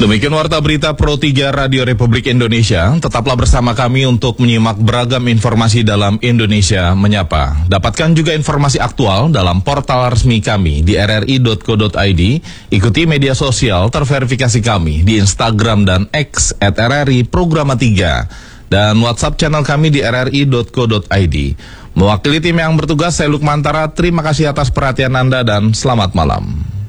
Demikian Warta Berita Pro 3 Radio Republik Indonesia. Tetaplah bersama kami untuk menyimak beragam informasi dalam Indonesia Menyapa. Dapatkan juga informasi aktual dalam portal resmi kami di rri.co.id. Ikuti media sosial terverifikasi kami di Instagram dan X @RRI Programa 3. Dan WhatsApp channel kami di rri.co.id. Mewakili tim yang bertugas, saya Lukmantara. Terima kasih atas perhatian Anda dan selamat malam.